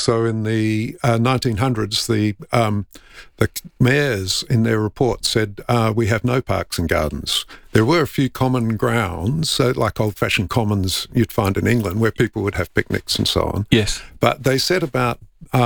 So in the 1900s, the mayors in their report said, we have no parks and gardens. There were a few common grounds, like old-fashioned commons you'd find in England, where people would have picnics and so on. Yes. But they said about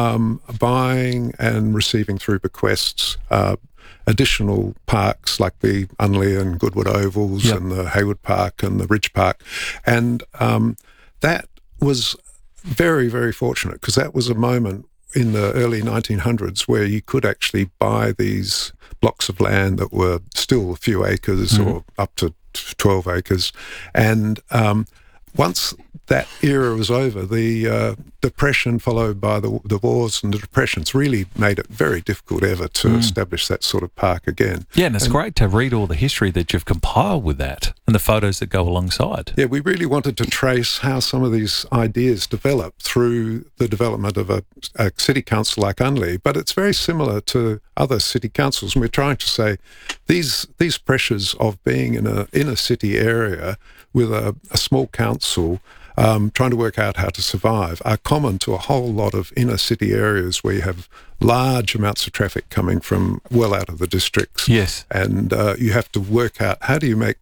buying and receiving through bequests additional parks like the Unley and Goodwood Ovals and the Hayward Park and the Ridge Park. And that was very, very fortunate, because that was a moment in the early 1900s where you could actually buy these blocks of land that were still a few acres or up to 12 acres. And once that era was over, the Depression followed by the wars and the Depressions really made it very difficult ever to establish that sort of park again. Yeah, and it's great to read all the history that you've compiled with that and the photos that go alongside. Yeah, we really wanted to trace how some of these ideas developed through the development of a city council like Unley, but it's very similar to other city councils. And we're trying to say these pressures of being in a inner city area with a small council trying to work out how to survive are common to a whole lot of inner city areas where you have large amounts of traffic coming from well out of the districts. Yes. And you have to work out how do you make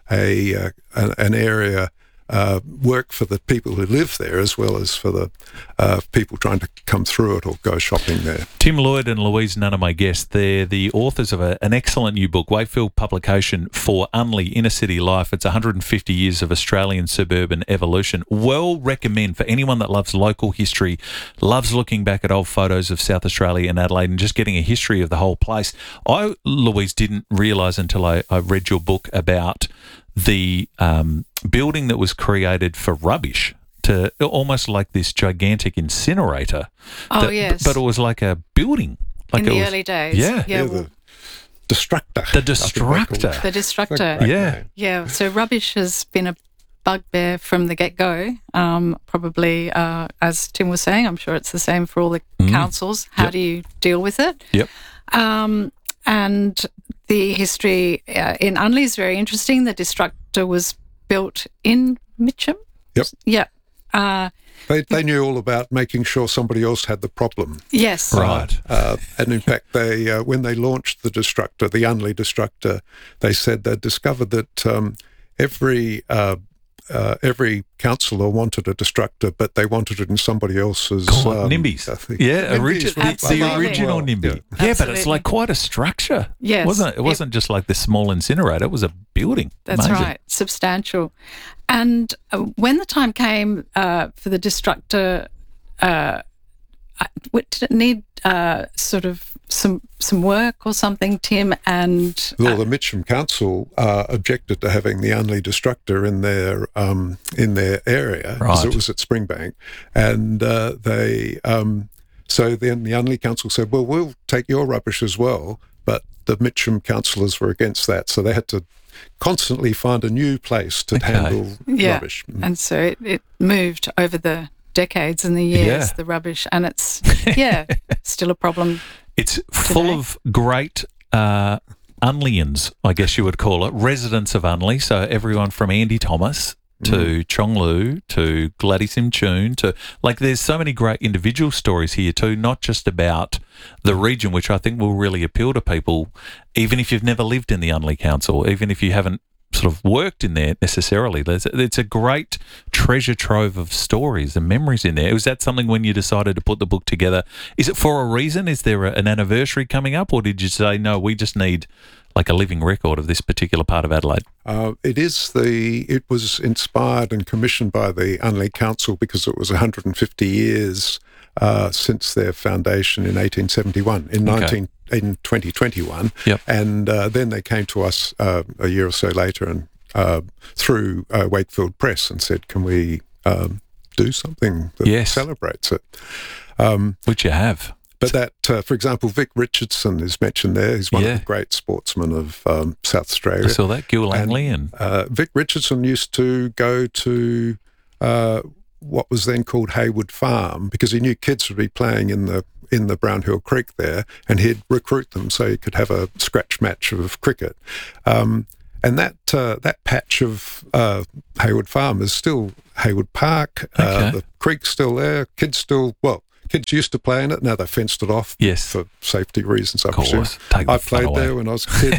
an area work for the people who live there as well as for the people trying to come through it or go shopping there. Tim Lloyd and Louise Nunn are my guests. They're the authors of an excellent new book, Wakefield publication, For Unley Inner City Life. It's 150 years of Australian suburban evolution. Well recommend for anyone that loves local history, loves looking back at old photos of South Australia and Adelaide and just getting a history of the whole place. I, Louise, didn't realise until I read your book about the building that was created for rubbish, to almost like this gigantic incinerator. Oh, yes. But it was like a building. Like in the early days. Yeah. The Destructor. The Destructor. The Destructor. Yeah. Yeah. So rubbish has been a bugbear from the get-go. Probably, as Tim was saying, I'm sure it's the same for all the councils. How do you deal with it? Yep. And the history in Unley is very interesting. The Destructor was built in Mitcham. Yep. Yeah. They knew all about making sure somebody else had the problem. Yes. Right. And in fact, they when they launched the Destructor, the Unley Destructor, they said they'd discovered that every councillor wanted a Destructor, but they wanted it in somebody else's... NIMBYs. NIMBYs the original NIMBY. Yeah. Yeah, but it's like quite a structure. Yes. Wasn't it? It wasn't just like this small incinerator. It was a building. That's Amazing. right. Substantial. And when the time came for the Destructor, did it need sort of some work or something, Tim? And well, the Mitcham Council objected to having the Unley Destructor in their area because it was at Springbank, and so then the Unley Council said, "Well, we'll take your rubbish as well," but the Mitcham councillors were against that, so they had to constantly find a new place to handle rubbish. And so it moved over the decades and the years, the rubbish, and it's still a problem. It's full of great Unleyans, I guess you would call it, residents of Unley. So everyone from Andy Thomas to Chong Lu to Gladys Imchun to, like, there's so many great individual stories here too, not just about the region, which I think will really appeal to people, even if you've never lived in the Unley Council, even if you haven't sort of worked in there necessarily. It's a great treasure trove of stories and memories in there. Was that something when you decided to put the book together? Is it for a reason? Is there an anniversary coming up, or did you say, no, we just need like a living record of this particular part of Adelaide? It was inspired and commissioned by the Unley Council because it was 150 years since their foundation in 1871, in 2021. Yep. And then they came to us a year or so later and through Wakefield Press and said, can we do something that celebrates it? Which you have. But that, for example, Vic Richardson is mentioned there. He's one of the great sportsmen of South Australia. I saw that, Gil Langley. And Vic Richardson used to go to what was then called Hayward Farm because he knew kids would be playing in the Brown Hill Creek there, and he'd recruit them so he could have a scratch match of cricket. And that patch of Hayward Farm is still Hayward Park. The creek's still there. kids used to play in it. Now they fenced it off for safety reasons, I presume. I played there when I was a kid.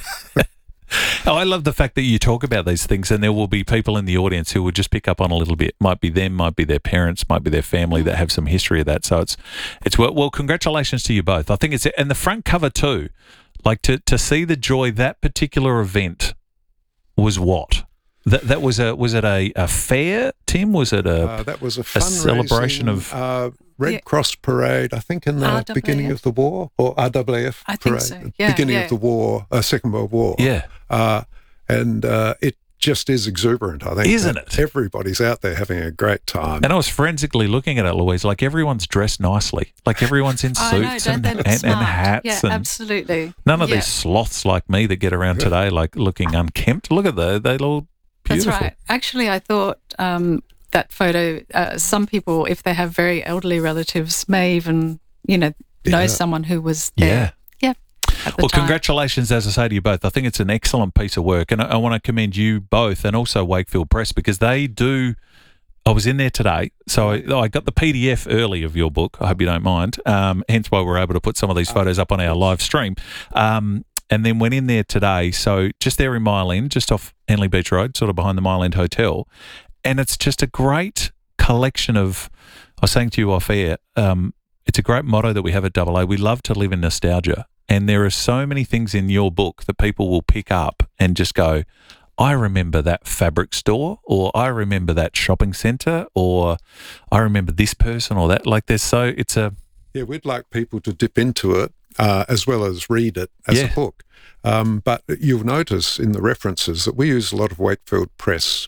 Oh, I love the fact that you talk about these things, and there will be people in the audience who will just pick up on a little bit. Might be them, might be their parents, might be their family that have some history of that. So it's well, congratulations to you both. I think and the front cover too, like to see the joy that particular event was what? That was it a fair, Tim? Was it that was a celebration of Red Cross parade, I think, in the RWF? beginning of the war, or RWF I parade, think so. beginning of the war, Second World War. Yeah. And it just is exuberant, I think. Isn't it? Everybody's out there having a great time. And I was forensically looking at it, Louise, like everyone's dressed nicely. Like everyone's in suits and hats. Yeah, and absolutely. none of these sloths like me that get around today like looking unkempt. Look at they look beautiful. That's right. Actually, I thought that photo, some people, if they have very elderly relatives, may even, know someone who was there. Yeah. Well, congratulations, as I say to you both. I think it's an excellent piece of work, and I want to commend you both and also Wakefield Press, because they do. I was in there today, so I got the PDF early of your book. I hope you don't mind. Hence why we're able to put some of these photos up on our live stream. And then went in there today, so just there in Mile End, just off Henley Beach Road, sort of behind the Mile End Hotel. And it's just a great collection of, I was saying to you off air, it's a great motto that we have at AA. We love to live in nostalgia. And there are so many things in your book that people will pick up and just go, I remember that fabric store, or I remember that shopping centre, or I remember this person, or that. Like Yeah, we'd like people to dip into it as well as read it as a book. But you'll notice in the references that we use a lot of Wakefield Press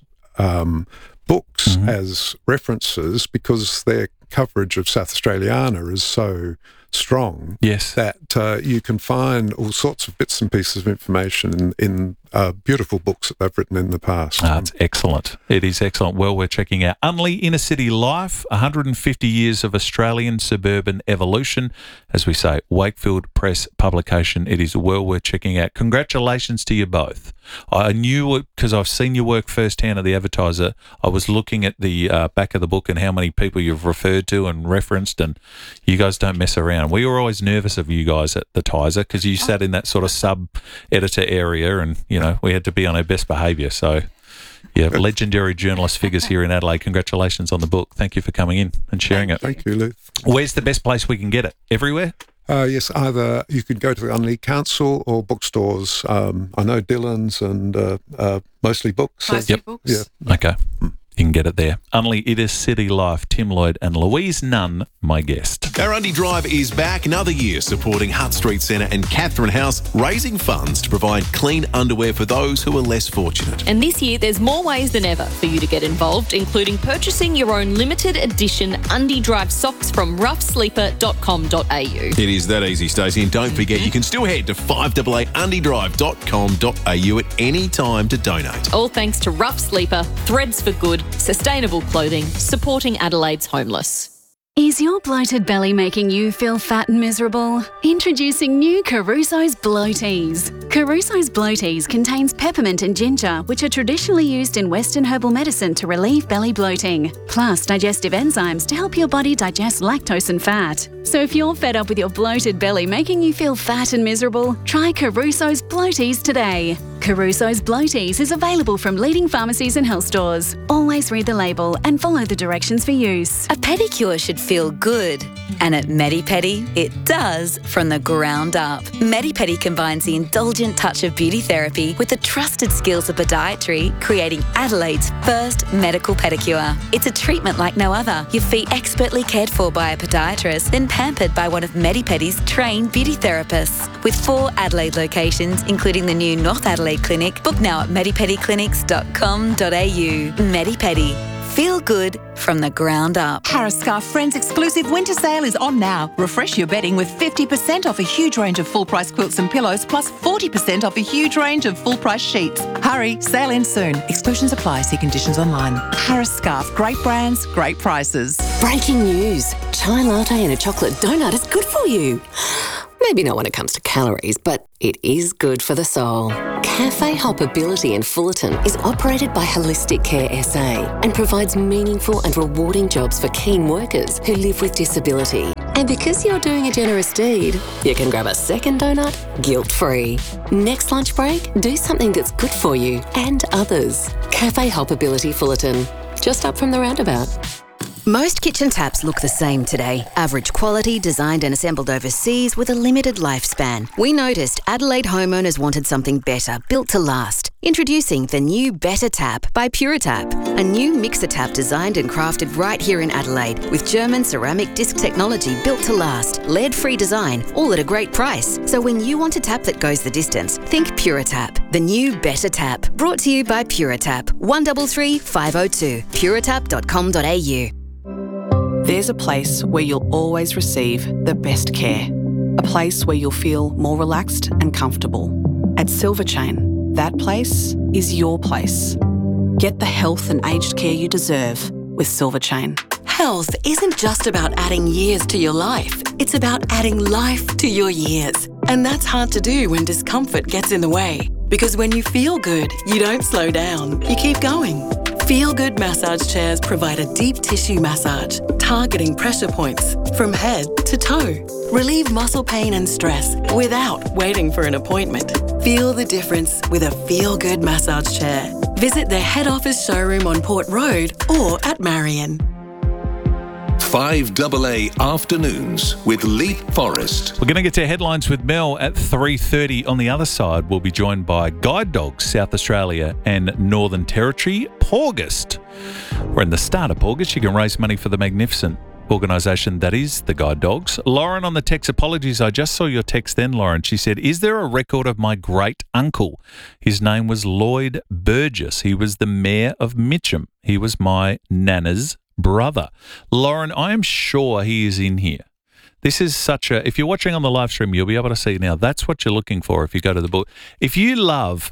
books as references, because their coverage of South Australiana is so strong that you can find all sorts of bits and pieces of information in beautiful books that they've written in the past. It's excellent. It is excellent. Well, we're checking out Unley Inner City Life, 150 Years of Australian Suburban Evolution. As we say, Wakefield Press publication. It is well worth checking out. Congratulations to you both. I knew it because I've seen your work firsthand at the Advertiser. I was looking at the back of the book and how many people you've referred to and referenced, and you guys don't mess around. We were always nervous of you guys at the Tiser because you sat in that sort of sub-editor area, and, we had to be on our best behaviour. So, legendary journalist figures here in Adelaide. Congratulations on the book. Thank you for coming in and sharing it. Thank you, Lou. Where's the best place we can get it? Everywhere? Yes, either you could go to the Unley Council or bookstores. I know Dillon's and Mostly Books. Books. Yeah. Okay. You can get it there. Unley Inner City Life, Tim Lloyd and Louise Nunn, my guest. Our Undy Drive is back another year, supporting Hutt Street Centre and Catherine House, raising funds to provide clean underwear for those who are less fortunate. And this year, there's more ways than ever for you to get involved, including purchasing your own limited edition Undy Drive socks from roughsleeper.com.au. It is that easy, Stacey, and don't forget you can still head to 588undydrive.com.au at any time to donate. All thanks to Rough Sleeper, Threads for Good, sustainable clothing, supporting Adelaide's homeless. Is your bloated belly making you feel fat and miserable? Introducing new Caruso's Bloaties. Caruso's Bloaties contains peppermint and ginger, which are traditionally used in Western herbal medicine to relieve belly bloating, plus digestive enzymes to help your body digest lactose and fat. So if you're fed up with your bloated belly making you feel fat and miserable, try Caruso's Bloaties today. Caruso's Bloaties is available from leading pharmacies and health stores. Always read the label and follow the directions for use. A pedicure should feel good. And at Medi-Pedi, it does from the ground up. Medi-Pedi combines the indulgent touch of beauty therapy with the trusted skills of podiatry, creating Adelaide's first medical pedicure. It's a treatment like no other. Your feet expertly cared for by a podiatrist, then pampered by one of Medi-Pedi's trained beauty therapists. With 4 Adelaide locations, including the new North Adelaide Clinic, book now at medipediclinics.com.au. Medi-Pedi. Feel good from the ground up. Harris Scarf Friends exclusive winter sale is on now. Refresh your bedding with 50% off a huge range of full-price quilts and pillows, plus 40% off a huge range of full-price sheets. Hurry, sale ends soon. Exclusions apply. See conditions online. Harris Scarf. Great brands, great prices. Breaking news. Chai latte and a chocolate donut is good for you. Maybe not when it comes to calories, but it is good for the soul. Cafe Hoppability in Fullerton is operated by Holistic Care SA and provides meaningful and rewarding jobs for keen workers who live with disability. And because you're doing a generous deed, you can grab a second donut guilt-free. Next lunch break, do something that's good for you and others. Cafe Hoppability Fullerton, just up from the roundabout. Most kitchen taps look the same today. Average quality, designed and assembled overseas with a limited lifespan. We noticed Adelaide homeowners wanted something better, built to last. Introducing the new Better Tap by PuraTap, a new mixer tap designed and crafted right here in Adelaide with German ceramic disc technology built to last, lead-free design, all at a great price. So when you want a tap that goes the distance, think PuraTap. The new Better Tap, brought to you by PuraTap. 133 502, puratap.com.au. There's a place where you'll always receive the best care. A place where you'll feel more relaxed and comfortable. At Silver Chain, that place is your place. Get the health and aged care you deserve with Silver Chain. Health isn't just about adding years to your life. It's about adding life to your years. And that's hard to do when discomfort gets in the way. Because when you feel good, you don't slow down. You keep going. Feel Good massage chairs provide a deep tissue massage, targeting pressure points from head to toe. Relieve muscle pain and stress without waiting for an appointment. Feel the difference with a Feel Good massage chair. Visit their head office showroom on Port Road or at Marion. 5AA Afternoons with Leith Forrest. We're going to get to headlines with Mel at 3:30. On the other side, we'll be joined by Guide Dogs South Australia and Northern Territory, August. We're in the start of August. You can raise money for the magnificent organisation that is the Guide Dogs. Lauren on the text, apologies, I just saw your text then, Lauren. She said, is there a record of my great uncle? His name was Lloyd Burgess. He was the mayor of Mitcham. He was my nana's brother. Lauren, I am sure he is in here. This is such a, if you're watching on the live stream, you'll be able to see now. That's what you're looking for if you go to the book. If you love,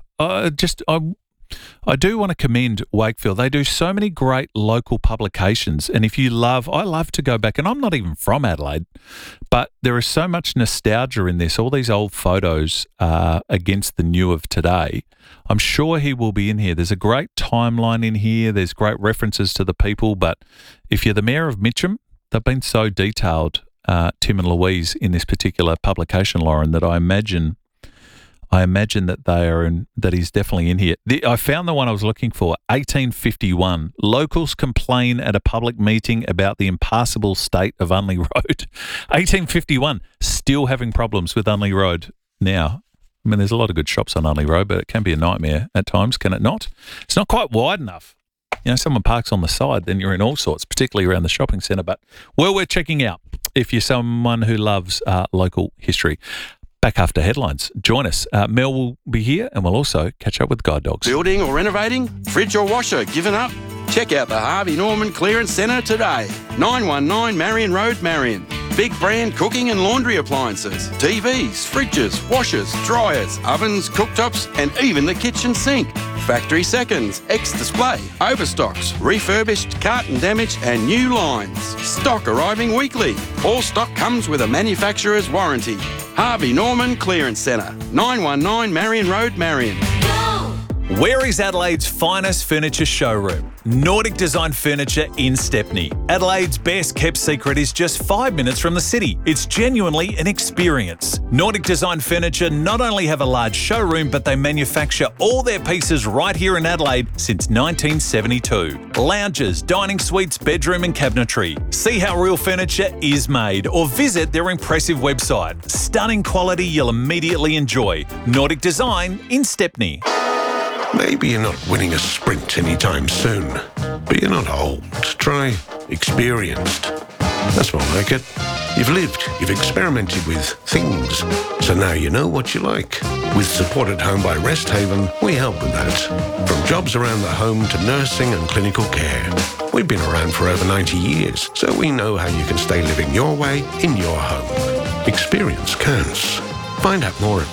I do want to commend Wakefield. They do so many great local publications. And if you love, I love to go back, and I'm not even from Adelaide, but there is so much nostalgia in this, all these old photos against the new of today. I'm sure he will be in here. There's a great timeline in here. There's great references to the people. But if you're the mayor of Mitcham, they've been so detailed, Tim and Louise, in this particular publication, Lauren, that I imagine that they are in, that he's definitely in here. I found the one I was looking for, 1851. Locals complain at a public meeting about the impassable state of Unley Road. 1851, still having problems with Unley Road now. I mean, there's a lot of good shops on Unley Road, but it can be a nightmare at times, can it not? It's not quite wide enough. You know, someone parks on the side, then you're in all sorts, particularly around the shopping centre. But well, we're checking out if you're someone who loves local history. Back after headlines. Join us. Mel will be here, and we'll also catch up with Guide Dogs. Building or renovating? Fridge or washer? Given up? Check out the Harvey Norman Clearance Centre today. 919 Marion Road, Marion. Big brand cooking and laundry appliances, TVs, fridges, washers, dryers, ovens, cooktops, and even the kitchen sink. Factory seconds, ex-display, overstocks, refurbished, carton damage, and new lines. Stock arriving weekly. All stock comes with a manufacturer's warranty. Harvey Norman Clearance Centre, 919 Marion Road, Marion. Where is Adelaide's finest furniture showroom? Nordic Design Furniture in Stepney. Adelaide's best kept secret is just 5 minutes from the city. It's genuinely an experience. Nordic Design Furniture not only have a large showroom, but they manufacture all their pieces right here in Adelaide since 1972. Lounges, dining suites, bedroom and cabinetry. See how real furniture is made or visit their impressive website. Stunning quality you'll immediately enjoy. Nordic Design in Stepney. Maybe you're not winning a sprint anytime soon, but you're not old. Try experienced. That's more like it. You've lived, you've experimented with things, so now you know what you like. With Support at Home by Rest Haven, we help with that. From jobs around the home to nursing and clinical care. We've been around for over 90 years, so we know how you can stay living your way in your home. Experience counts. Find out more at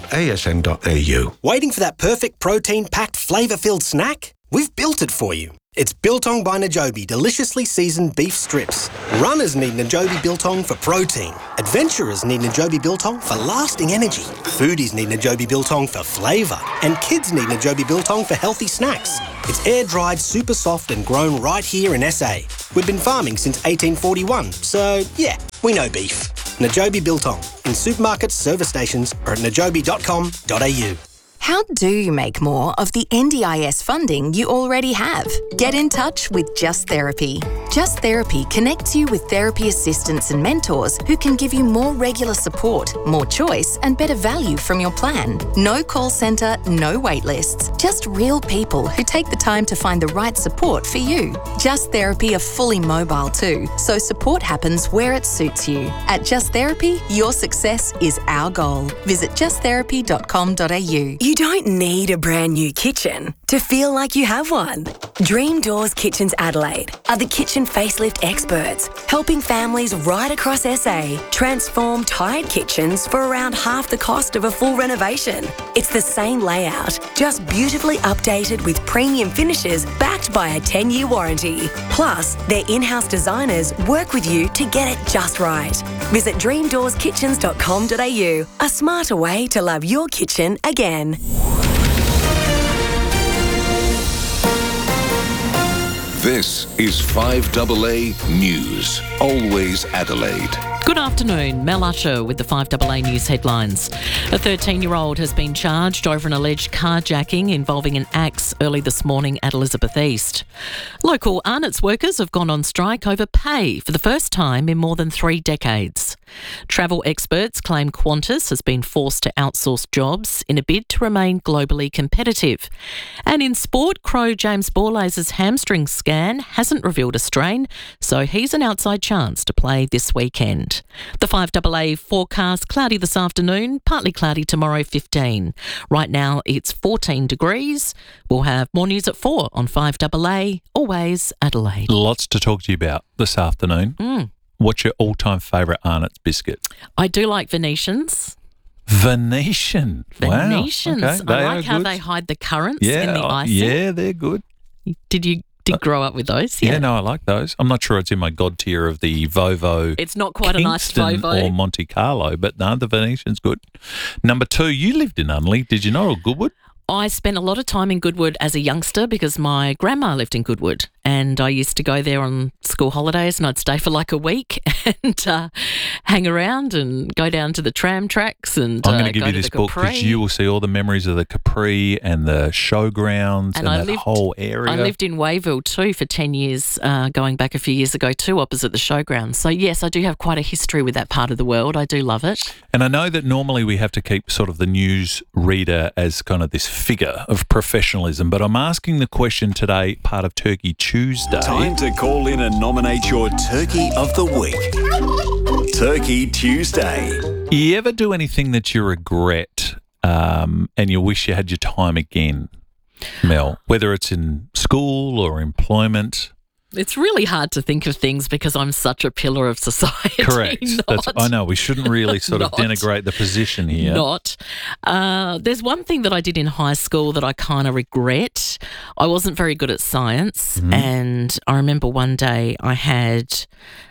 resthaven.asn.au. Waiting for that perfect protein-packed, flavour-filled snack? We've built it for you. It's Biltong by Najobi deliciously seasoned beef strips. Runners need Najobi Biltong for protein. Adventurers need Najobi Biltong for lasting energy. Foodies need Najobi Biltong for flavour. And kids need Najobi Biltong for healthy snacks. It's air-dried, super soft and grown right here in SA. We've been farming since 1841, so yeah, we know beef. Najobi Biltong in supermarkets, service stations or at najobi.com.au. How do you make more of the NDIS funding you already have? Get in touch with Just Therapy. Just Therapy connects you with therapy assistants and mentors who can give you more regular support, more choice and better value from your plan. No call centre, no wait lists, just real people who take the time to find the right support for you. Just Therapy are fully mobile too, so support happens where it suits you. At Just Therapy, your success is our goal. Visit justtherapy.com.au. You don't need a brand new kitchen to feel like you have one. Dream Doors Kitchens Adelaide are the kitchen facelift experts, helping families right across SA transform tired kitchens for around half the cost of a full renovation. It's the same layout, just beautifully updated with premium finishes backed by a 10-year warranty. Plus, their in-house designers work with you to get it just right. Visit dreamdoorskitchens.com.au, a smarter way to love your kitchen again. This is 5AA News. Always Adelaide. Good afternoon. Mel Usher with the 5AA News headlines. A 13-year-old has been charged over an alleged carjacking involving an axe early this morning at Elizabeth East. Local Arnott's workers have gone on strike over pay for the first time in more than 3 decades. Travel experts claim Qantas has been forced to outsource jobs in a bid to remain globally competitive. And in sport, Crow James Borlase's hamstring scan hasn't revealed a strain, so he's an outside chance to play this weekend. The 5AA forecast: cloudy this afternoon, partly cloudy tomorrow, 15. Right now it's 14 degrees. We'll have more news at 4 on 5AA, always Adelaide. Lots to talk to you about this afternoon. What's your all-time favourite Arnott's biscuit? I do like Venetians. Venetian. Venetians. Wow. Okay. I like how they hide the currants in the icing. Yeah, they're good. Did you grow up with those? Yeah, no, I like those. I'm not sure it's in my god tier of the Vovo. It's not quite Kingston a nice Vovo. or Monte Carlo, but no, the Venetian's good. Number 2, you lived in Unley, did you not, or Goodwood? I spent a lot of time in Goodwood as a youngster because my grandma lived in Goodwood, and I used to go there on school holidays, and I'd stay for like a week and hang around and go down to the tram tracks and I'm going to give you to this the book Capri. because you will see all the memories of the Capri and the showgrounds and that whole area. I lived in Wayville too for 10 years, going back a few years ago too, opposite the showgrounds. So yes, I do have quite a history with that part of the world. I do love it. And I know that normally we have to keep sort of the news reader as kind of this figure of professionalism, but I'm asking the question today, part of Turkey Tuesday. Time to call in and nominate your Turkey of the Week. Turkey Tuesday. You ever do anything that you regret and you wish you had your time again, Mel? Whether it's in school or employment? It's really hard to think of things because I'm such a pillar of society. Correct. I know, we shouldn't really sort of Not. denigrate the position here. There's one thing that I did in high school that I kind of regret. I wasn't very good at science, and I remember one day I had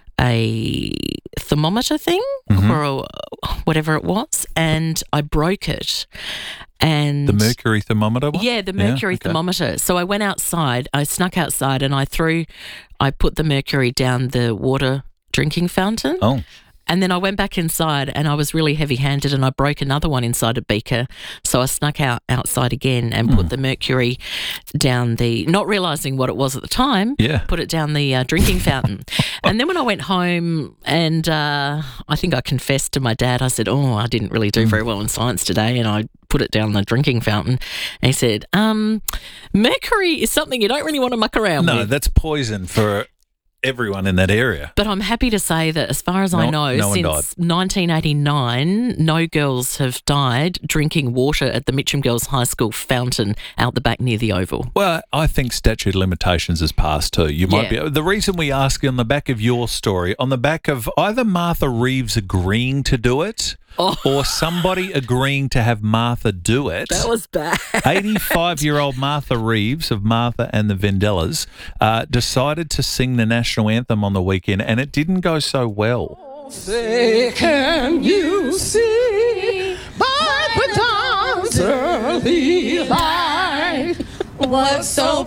a thermometer thing or whatever it was, and I broke it. And the mercury thermometer one? Yeah, the mercury thermometer. So I went outside, I snuck outside and I put the mercury down the water drinking fountain. Oh. And then I went back inside and I was really heavy-handed and I broke another one inside a beaker. So I snuck outside again and put the mercury down not realising what it was at the time, put it down the drinking fountain. And then when I went home and I think I confessed to my dad, I said, I didn't really do very well in science today, and I put it down the drinking fountain. And he said, mercury is something you don't really want to muck around with. No, that's poison for everyone in that area. But I'm happy to say that as far as I know, since 1989, no girls have died drinking water at the Mitcham Girls High School fountain out the back near the Oval. Well, I think statute of limitations has passed too. You might be. The reason we ask on the back of your story, on the back of either Martha Reeves agreeing to do it or somebody agreeing to have Martha do it. That was bad. 85-year-old Martha Reeves of Martha and the Vandellas decided to sing the national anthem on the weekend, and it didn't go so well. Say, can you see by the dawn's early light what so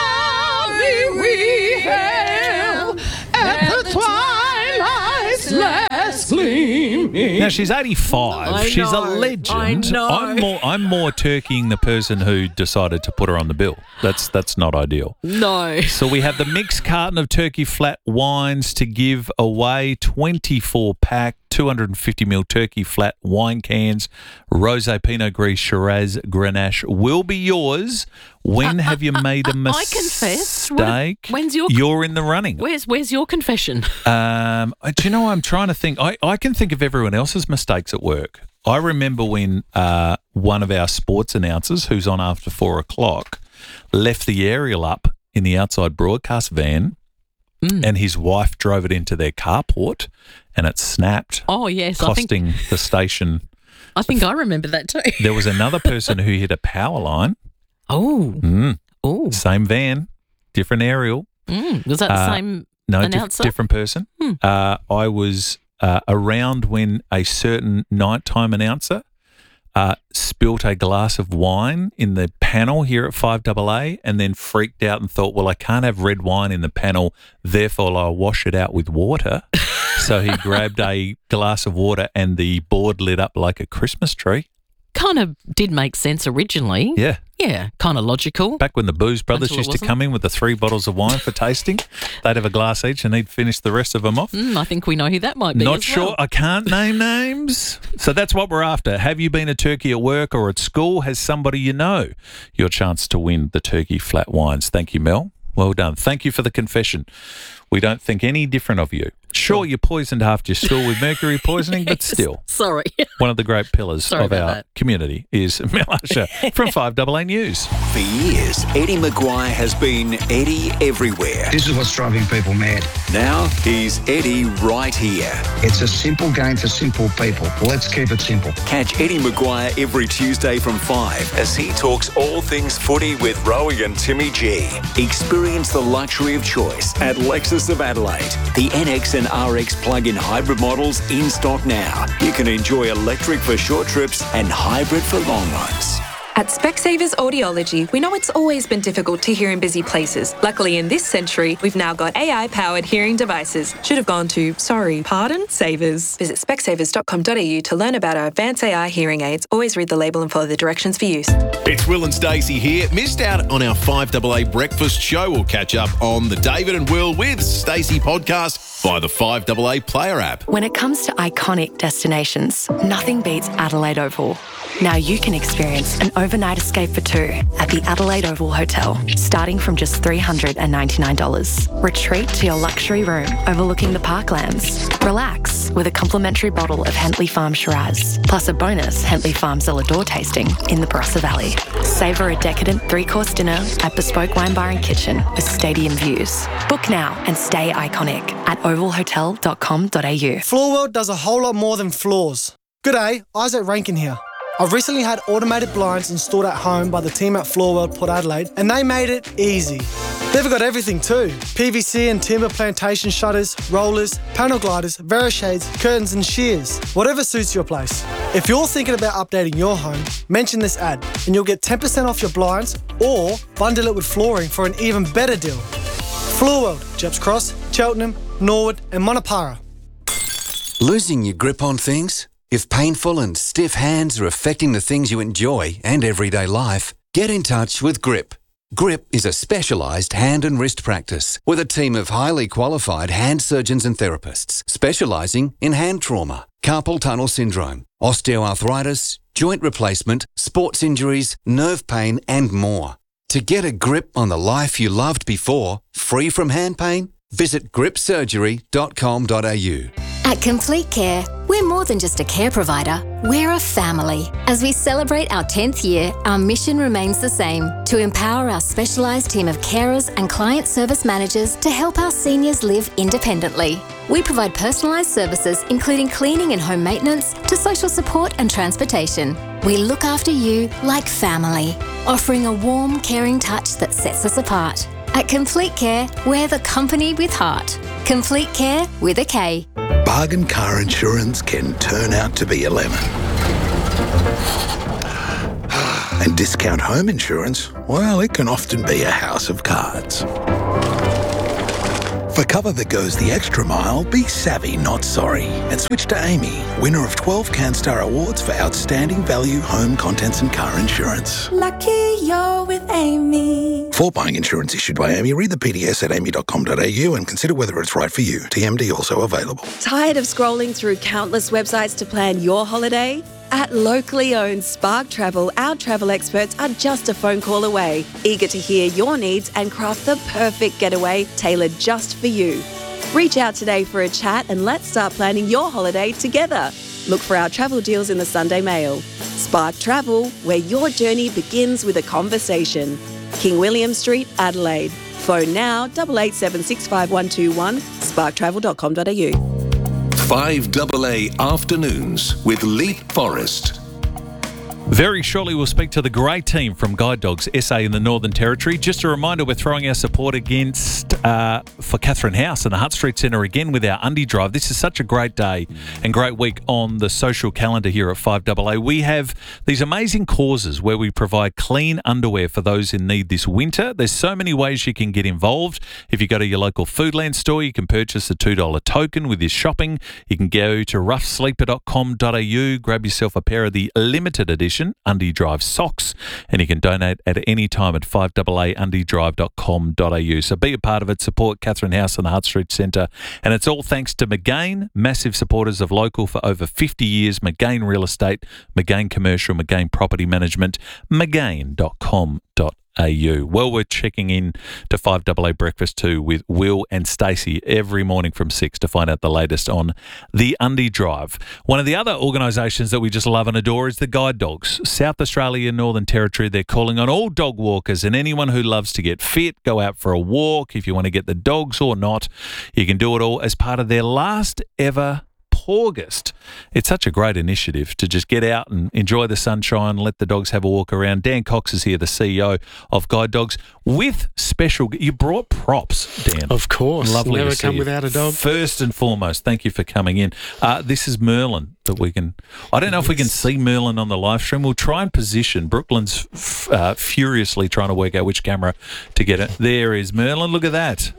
proudly we hailed at the twilight's last gleaming? Now, she's 85. She's a legend. I know. I'm more turkeying the person who decided to put her on the bill. That's not ideal. No. So we have the mixed carton of Turkey Flat wines to give away, 24-pack, 250ml Turkey Flat wine cans. Rosé, Pinot Gris, Shiraz, Grenache will be yours. When have you made a mistake? I confess. When's you're in the running. Where's your confession? Do you know, I'm trying to think. I can think of everyone else's mistakes at work. I remember when one of our sports announcers, who's on after 4 o'clock, left the aerial up in the outside broadcast van, and his wife drove it into their carport, and it snapped. Oh, yes. Costing the station. I think I remember that too. There was another person who hit a power line. Oh. Same van, different aerial. Was that the same announcer? Different person. I was around when a certain nighttime announcer spilt a glass of wine in the panel here at 5AA and then freaked out and thought, well, I can't have red wine in the panel, therefore I'll wash it out with water. So he grabbed a glass of water and the board lit up like a Christmas tree. Kind of did make sense originally. Yeah. Yeah, kind of logical. Back when the Booze Brothers Until it used to wasn't. come in with the 3 bottles of wine for tasting, they'd have a glass each and he'd finish the rest of them off. I think we know who that might be. Not as sure. well. I can't name names. So that's what we're after. Have you been a turkey at work or at school? Has somebody you know? Your chance to win the Turkey Flat wines. Thank you, Mel. Well done. Thank you for the confession. We don't think any different of you. Sure, you poisoned half your school with mercury poisoning, but still. Sorry. One of the great pillars Sorry of about our that. community is Mel Usher from 5AA News. For years, Eddie Maguire has been Eddie everywhere. This is what's driving people mad. Now he's Eddie right here. It's a simple game for simple people. Let's keep it simple. Catch Eddie Maguire every Tuesday from 5 as he talks all things footy with Rowie and Timmy G. Experience the luxury of choice at Lexus of Adelaide. The NX and RX plug-in hybrid models in stock now. You can enjoy electric for short trips and hybrid for long runs. At Specsavers Audiology, we know it's always been difficult to hear in busy places. Luckily, in this century, we've now got AI-powered hearing devices. Should have gone to, Savers. Visit specsavers.com.au to learn about our advanced AI hearing aids. Always read the label and follow the directions for use. It's Will and Stacey here. Missed out on our 5AA breakfast show? We'll catch up on the David and Will with Stacey podcast via the 5AA player app. When it comes to iconic destinations, nothing beats Adelaide Oval. Now you can experience an overnight escape for 2 at the Adelaide Oval Hotel, starting from just $399. Retreat to your luxury room overlooking the parklands. Relax with a complimentary bottle of Hentley Farm Shiraz, plus a bonus Hentley Farm Zellador tasting in the Barossa Valley. Savour a decadent 3-course dinner at Bespoke Wine Bar and Kitchen with stadium views. Book now and stay iconic at ovalhotel.com.au. Floor World does a whole lot more than floors. G'day, Isaac Rankin here. I've recently had automated blinds installed at home by the team at Floor World Port Adelaide, and they made it easy. They've got everything too. PVC and timber plantation shutters, rollers, panel gliders, Verishades, curtains and shears. Whatever suits your place. If you're thinking about updating your home, mention this ad and you'll get 10% off your blinds or bundle it with flooring for an even better deal. Floor World, Jeps Cross, Cheltenham, Norwood and Monopara. Losing your grip on things? If painful and stiff hands are affecting the things you enjoy and everyday life, get in touch with GRIP. GRIP is a specialised hand and wrist practice with a team of highly qualified hand surgeons and therapists specialising in hand trauma, carpal tunnel syndrome, osteoarthritis, joint replacement, sports injuries, nerve pain and more. To get a grip on the life you loved before, free from hand pain, visit gripsurgery.com.au. At Complete Care, we're We're more than just a care provider, we're a family. As we celebrate our 10th year, our mission remains the same, to empower our specialised team of carers and client service managers to help our seniors live independently. We provide personalised services including cleaning and home maintenance to social support and transportation. We look after you like family, offering a warm, caring touch that sets us apart. At Complete Care, we're the company with heart. Complete Care with a K. Bargain car insurance can turn out to be a lemon. And discount home insurance, well, it can often be a house of cards. For cover that goes the extra mile, be savvy, not sorry. And switch to Amy, winner of 12 CanStar Awards for Outstanding Value Home Contents and Car Insurance. Lucky you're with Amy. For buying insurance issued by Amy, read the PDS at amy.com.au and consider whether it's right for you. TMD also available. Tired of scrolling through countless websites to plan your holiday? At locally owned Spark Travel, our travel experts are just a phone call away, eager to hear your needs and craft the perfect getaway tailored just for you. Reach out today for a chat and let's start planning your holiday together. Look for our travel deals in the Sunday Mail. Spark Travel, where your journey begins with a conversation. King William Street, Adelaide. Phone now 88765121, sparktravel.com.au. 5AA Afternoons with Leap Forrest. Very shortly, we'll speak to the great team from Guide Dogs SA in the Northern Territory. Just a reminder, we're throwing our support against for Catherine House and the Hutt Street Centre again with our Undie Drive. This is such a great day and great week on the social calendar here at 5AA. We have these amazing causes where we provide clean underwear for those in need this winter. There's so many ways you can get involved. If you go to your local Foodland store, you can purchase a $2 token with your shopping. You can go to roughsleeper.com.au, grab yourself a pair of the limited edition Undie Drive socks, and you can donate at any time at 5AA.undiedrive.com.au. So be a part of it, support Catherine House and the Hutt Street Centre, and it's all thanks to McGain, massive supporters of local for over 50 years, McGain Real Estate, McGain Commercial, McGain Property Management, McGain.com.au. Well, we're checking in to 5AA Breakfast too with Will and Stacey every morning from 6 to find out the latest on the Undie Drive. One of the other organisations that we just love and adore is the Guide Dogs. South Australia, Northern Territory, they're calling on all dog walkers and anyone who loves to get fit, go out for a walk. If you want to get the dogs or not, you can do it all as part of their last ever August. It's such a great initiative to just get out and enjoy the sunshine, let the dogs have a walk around. Dan Cox is here, the CEO of Guide Dogs, with special... You brought props, Dan. Of course. Lovely Never to see come you. without a dog. First and foremost, thank you for coming in. This is Merlin that we can... I don't know if we can see Merlin on the live stream. We'll try and position. Brooklyn's furiously trying to work out which camera to get it. There is Merlin. Look at that.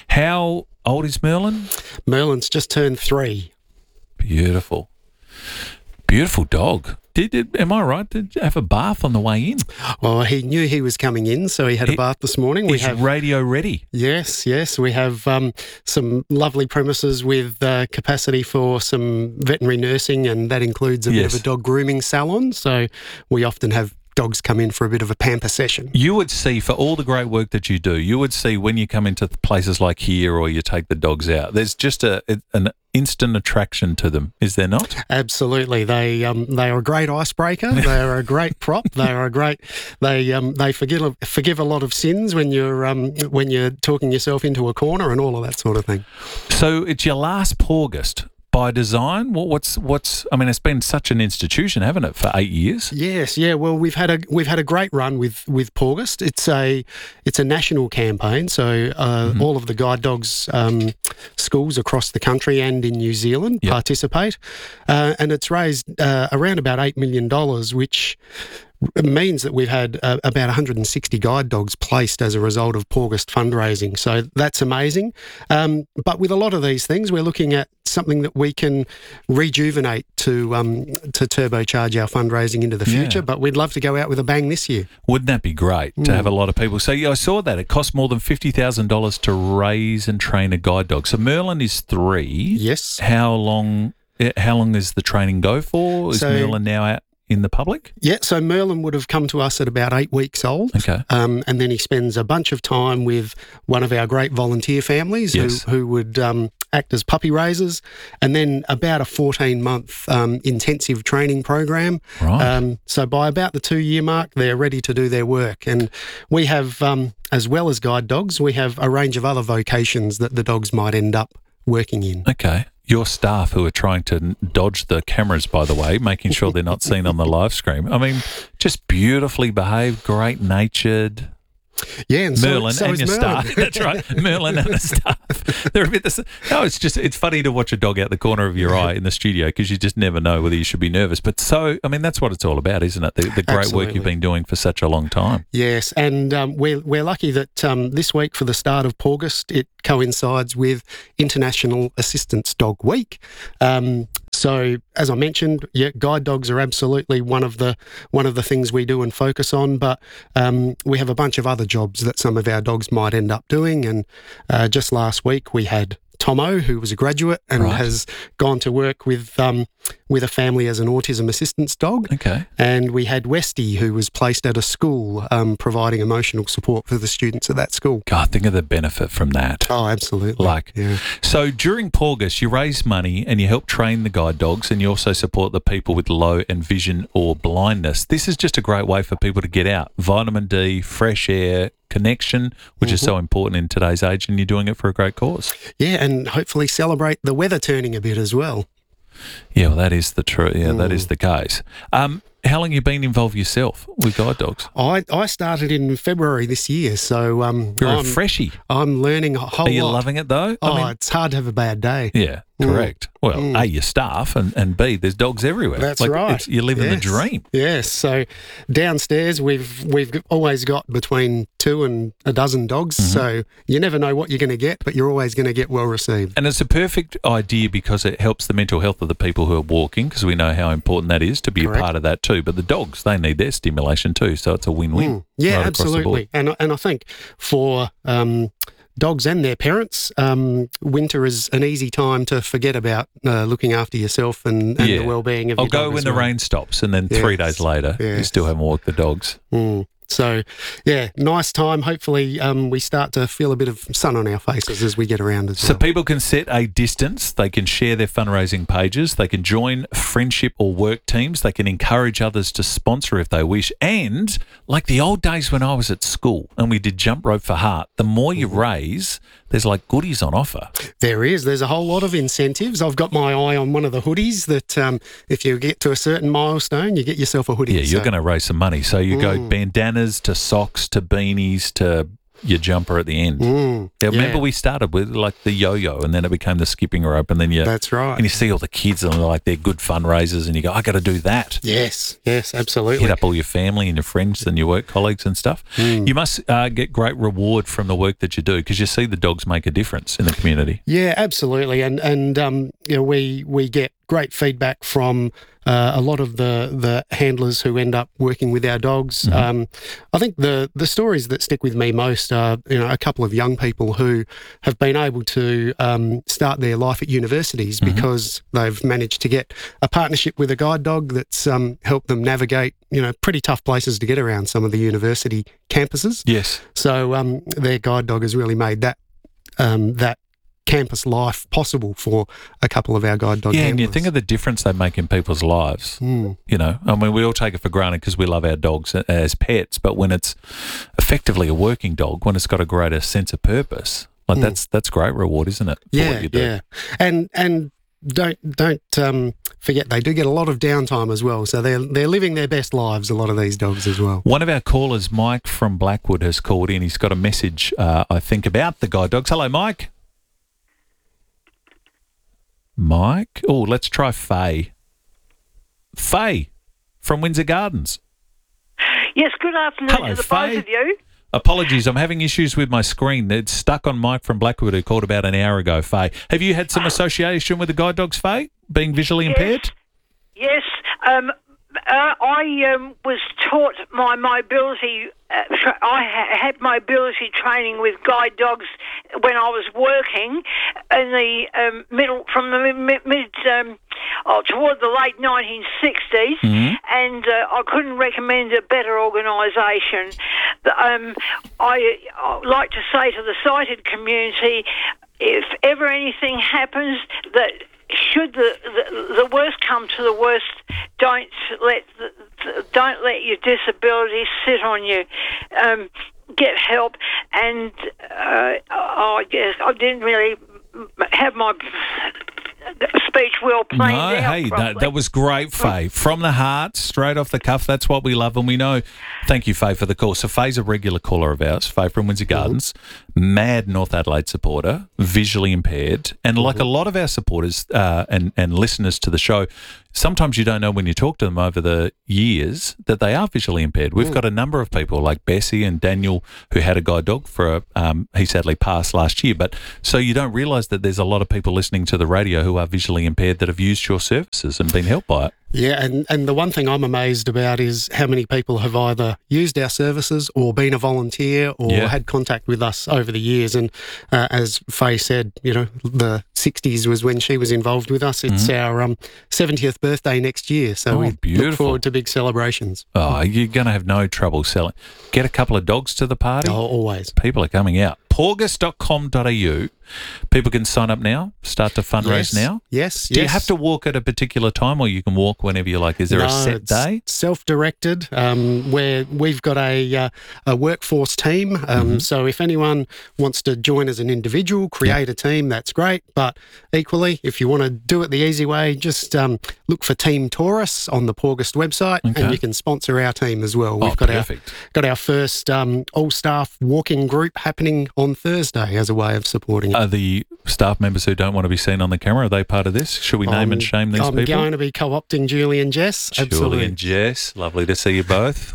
How old is Merlin? Merlin's just turned 3. Beautiful. Beautiful dog. Am I right? Did you have a bath on the way in? Well, he knew he was coming in, so he had a bath this morning. We have radio ready. Yes. We have some lovely premises with capacity for some veterinary nursing, and that includes a bit of a dog grooming salon. So we often have dogs come in for a bit of a pamper session. You would see, for all the great work that you do, you would see when you come into places like here or you take the dogs out, there's just an instant attraction to them, is there not? Absolutely. They are a great icebreaker. They are a great prop. They are a great. They forgive a lot of sins when you're talking yourself into a corner and all of that sort of thing. So it's your last August. By design, what's? I mean, it's been such an institution, haven't it, for 8 years? Yes, yeah. Well, we've had a great run with August. It's a national campaign, so all of the Guide Dogs schools across the country and in New Zealand participate, and it's raised around about $8 million, which means that we've had about 160 guide dogs placed as a result of August fundraising. So that's amazing. But with a lot of these things, we're looking at something that we can rejuvenate to turbocharge our fundraising into the future. But we'd love to go out with a bang this year. Wouldn't that be great to have a lot of people? So I saw that it costs more than $50,000 to raise and train a guide dog. So Merlin is 3. Yes. How long does the training go for? Is Merlin now out in the public? Yeah, so Merlin would have come to us at about 8 weeks old. Okay. And then he spends a bunch of time with one of our great volunteer families who would act as puppy raisers, and then about a 14-month intensive training program. Right. So by about the 2-year mark, they're ready to do their work. And we have, as well as guide dogs, we have a range of other vocations that the dogs might end up working in. Okay. Your staff who are trying to dodge the cameras, by the way, making sure they're not seen on the live stream. I mean, just beautifully behaved, great natured. Yeah, and Merlin so and is your Merlin. staff. That's right. Merlin and the staff. They're a bit no, it's funny to watch a dog out the corner of your eye in the studio because you just never know whether you should be nervous. But that's what it's all about, isn't it? The great work you've been doing for such a long time. Yes, and we're lucky that this week for the start of August, it coincides with International Assistance Dog Week. So, as I mentioned, guide dogs are absolutely one of the things we do and focus on. But we have a bunch of other jobs that some of our dogs might end up doing. And just last week we had Tomo, who was a graduate and has gone to work with a family as an autism assistance dog. Okay. And we had Westy, who was placed at a school providing emotional support for the students at that school. God, think of the benefit from that. Oh, absolutely. So during Porgus, you raise money and you help train the guide dogs, and you also support the people with low and vision or blindness. This is just a great way for people to get out. Vitamin D, fresh air, connection, which is so important in today's age, and you're doing it for a great cause. Yeah, and hopefully celebrate the weather turning a bit as well. Yeah, well, that is the truth. Yeah, that is the case. How long have you been involved yourself with guide dogs? I started in February this year, so you're a freshie. I'm learning a whole lot. Are you loving it though? It's hard to have a bad day. Yeah, correct. Well, A, your staff, and B, there's dogs everywhere. That's right. You're living the dream. Yes. So downstairs we've always got between 2 and a dozen dogs. So you never know what you're going to get, but you're always going to get well received. And it's a perfect idea because it helps the mental health of the people who are walking, because we know how important that is to be a part of that too. But the dogs, they need their stimulation too, so it's a win-win. Yeah, right absolutely. And I think for dogs and their parents, winter is an easy time to forget about looking after yourself and the well-being of your dog. I'll go when the rain stops, and then 3 days later, you still haven't walked the dogs. So, yeah, nice time. Hopefully we start to feel a bit of sun on our faces as we get around as well. So people can set a distance, they can share their fundraising pages, they can join friendship or work teams, they can encourage others to sponsor if they wish. And like the old days when I was at school and we did jump rope for heart, the more you raise, there's like goodies on offer. There is. There's a whole lot of incentives. I've got my eye on one of the hoodies that if you get to a certain milestone, you get yourself a hoodie. Yeah, you're going to raise some money. So you go bandanas to socks to beanies to your jumper at the end. Remember we started with like the yo-yo, and then it became the skipping rope, and then that's right. And you see all the kids and they're good fundraisers, and you go, I got to do that. Yes, absolutely. Hit up all your family and your friends and your work colleagues and stuff. You must get great reward from the work that you do, because you see the dogs make a difference in the community. Yeah, absolutely. And we get great feedback from a lot of the handlers who end up working with our dogs. I think the stories that stick with me most are a couple of young people who have been able to start their life at universities because they've managed to get a partnership with a guide dog that's helped them navigate pretty tough places to get around some of the university campuses. Yes. So their guide dog has really made that campus life possible for a couple of our guide dog handlers. And you think of the difference they make in people's lives. We all take it for granted because we love our dogs as pets, but when it's effectively a working dog, when it's got a greater sense of purpose, that's great reward, isn't it? For what you do. Yeah. And don't forget they do get a lot of downtime as well, so they're living their best lives, a lot of these dogs as well. One of our callers, Mike from Blackwood, has called in. He's got a message, I think, about the guide dogs. Hello, Mike. Mike? Oh, let's try Faye. Faye from Windsor Gardens. Yes, good afternoon to the both of you. Apologies, I'm having issues with my screen. It's stuck on Mike from Blackwood, who called about an hour ago, Faye. Have you had some association with the guide dogs, Faye, being visually impaired? Yes. I was taught my mobility. I had mobility training with guide dogs when I was working in the toward the late 1960s, and I couldn't recommend a better organisation. I like to say to the sighted community, if ever anything happens, that should the worst come to the worst, don't let your disability sit on you. Get help, and I guess I didn't really have my speech well planned out. No, hey, that was great, Faye. From the heart, straight off the cuff. That's what we love, and we know. Thank you, Faye, for the call. So Faye's a regular caller of ours. Faye from Windsor Gardens, mad North Adelaide supporter, visually impaired, and like a lot of our supporters and listeners to the show, sometimes you don't know when you talk to them over the years that they are visually impaired. We've got a number of people like Bessie and Daniel who had a guide dog for he sadly passed last year. But so you don't realise that there's a lot of people listening to the radio who are visually impaired that have used your services and been helped by it. Yeah, and the one thing I'm amazed about is how many people have either used our services or been a volunteer or had contact with us over the years. And as Faye said, you know, the 60s was when she was involved with us. It's our 70th birthday next year, so we look forward to big celebrations. Oh, you're going to have no trouble selling. Get a couple of dogs to the party. Oh, always. People are coming out. Porgus.com.au. People can sign up now, start to fundraise now. Yes. Do you have to walk at a particular time, or you can walk whenever you like? Is there a set day? Self-directed, where we've got a workforce team. So if anyone wants to join as an individual, create a team, that's great. But equally, if you want to do it the easy way, just look for Team Taurus on the Porgus website, and you can sponsor our team as well. We've got our first all-staff walking group happening on Thursday as a way of supporting it. Are the staff members who don't want to be seen on the camera, are they part of this? Should we name and shame these people? I'm going to be co-opting Julie and Jess. Absolutely. Julie and Jess, lovely to see you both.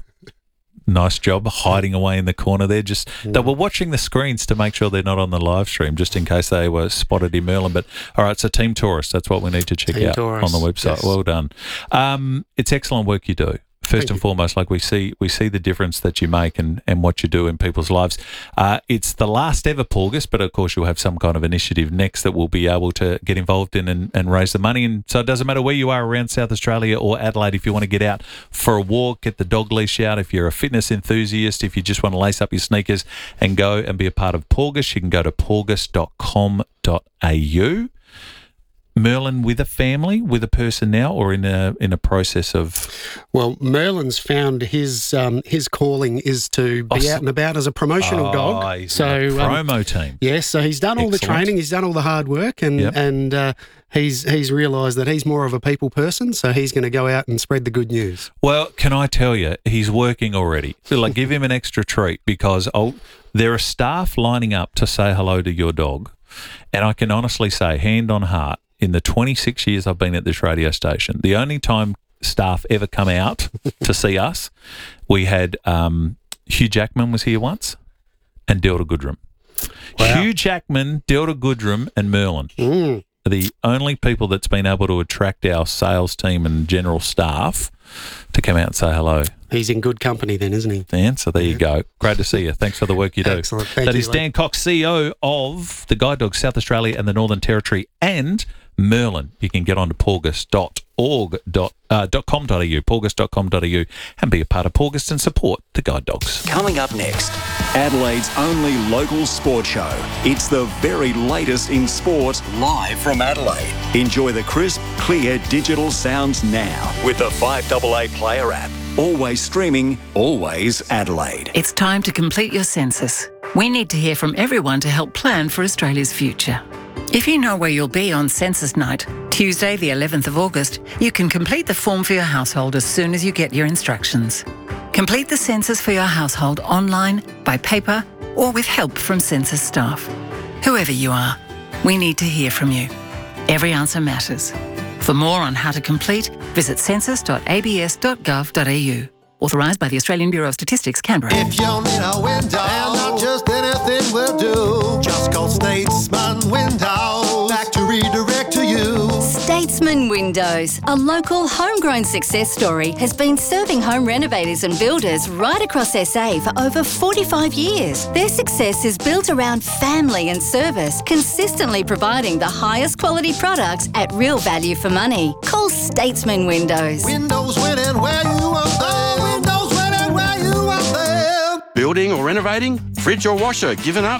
Nice job hiding away in the corner there. They were watching the screens to make sure they're not on the live stream, just in case they were spotted in Merlin. But all right, so Team Taurus, that's what we need to check out on the website. Yes. Well done. It's excellent work you do. First and foremost, like we see the difference that you make and what you do in people's lives. It's the last ever Porgus, but of course you'll have some kind of initiative next that we'll be able to get involved in and raise the money. And so it doesn't matter where you are around South Australia or Adelaide. If you want to get out for a walk, get the dog leash out. If you're a fitness enthusiast, if you just want to lace up your sneakers and go and be a part of Porgus, you can go to porgus.com.au. Merlin with a family, with a person now, or in a process of? Well, Merlin's found his calling is to be out and about as a promotional dog. He's so promo team. Yes, so he's done all the training, he's done all the hard work, and he's realised that he's more of a people person, so he's going to go out and spread the good news. Well, can I tell you, he's working already. So, like, give him an extra treat because there are staff lining up to say hello to your dog, and I can honestly say, hand on heart, in the 26 years I've been at this radio station, the only time staff ever come out to see us, we had Hugh Jackman was here once and Delta Goodrum. Wow. Hugh Jackman, Delta Goodrum and Merlin are the only people that's been able to attract our sales team and general staff to come out and say hello. He's in good company then, isn't he? Dan, so there you go. Great to see you. Thanks for the work you do. Excellent. Thank you. That is Dan Cox, CEO of the Guide Dogs South Australia and the Northern Territory and Merlin. You can get on to porgus.com.au, porgus.com.au, and be a part of Porgus and support the Guide Dogs. Coming up next, Adelaide's only local sport show. It's the very latest in sport, live from Adelaide. Enjoy the crisp, clear digital sounds now with the 5AA Player app. Always streaming, always Adelaide. It's time to complete your census. We need to hear from everyone to help plan for Australia's future. If you know where you'll be on census night, Tuesday the 11th of August, you can complete the form for your household as soon as you get your instructions. Complete the census for your household online, by paper, or with help from census staff. Whoever you are, we need to hear from you. Every answer matters. For more on how to complete, visit census.abs.gov.au. Authorised by the Australian Bureau of Statistics, Canberra. If you need a window, and not just anything will do, just call Statesman Windows. Factory direct to you. Statesman Windows, a local homegrown success story, has been serving home renovators and builders right across SA for over 45 years. Their success is built around family and service, consistently providing the highest quality products at real value for money. Call Statesman Windows. Windows winning where you want them. Windows winning where you want them. Building or renovating? Fridge or washer given up?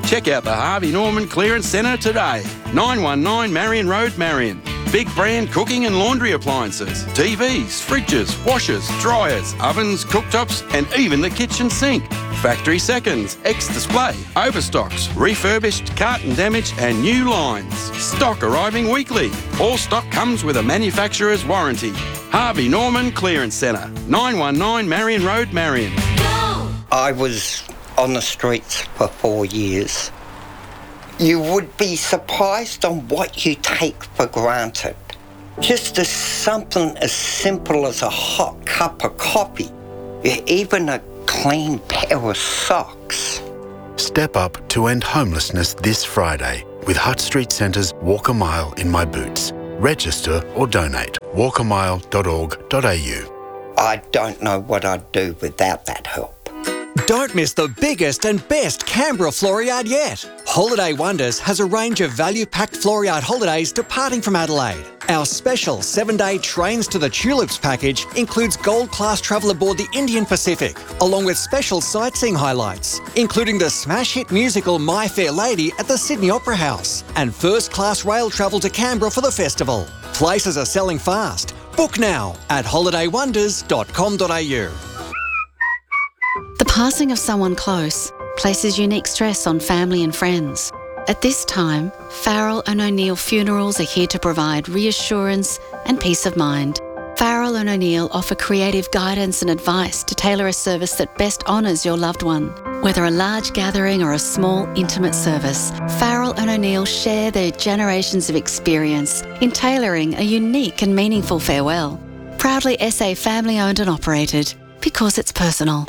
Check out the Harvey Norman Clearance Centre today. 919 Marion Road, Marion. Big brand cooking and laundry appliances, TVs, fridges, washers, dryers, ovens, cooktops, and even the kitchen sink. Factory seconds, ex-display, overstocks, refurbished, carton damage, and new lines. Stock arriving weekly. All stock comes with a manufacturer's warranty. Harvey Norman Clearance Centre, 919 Marion Road, Marion. I was on the streets for 4 years. You would be surprised on what you take for granted. Just as something as simple as a hot cup of coffee, even a clean pair of socks. Step up to end homelessness this Friday with Hutt Street Centre's Walk a Mile in My Boots. Register or donate. walkamile.org.au. I don't know what I'd do without that help. Don't miss the biggest and best Canberra Floriade yet. Holiday Wonders has a range of value-packed Floriade holidays departing from Adelaide. Our special 7-day Trains to the Tulips package includes gold-class travel aboard the Indian Pacific, along with special sightseeing highlights, including the smash hit musical My Fair Lady at the Sydney Opera House, and first-class rail travel to Canberra for the festival. Places are selling fast. Book now at holidaywonders.com.au. The passing of someone close places unique stress on family and friends. At this time, Farrell and O'Neill Funerals are here to provide reassurance and peace of mind. Farrell and O'Neill offer creative guidance and advice to tailor a service that best honours your loved one. Whether a large gathering or a small, intimate service, Farrell and O'Neill share their generations of experience in tailoring a unique and meaningful farewell. Proudly SA family-owned and operated, because it's personal.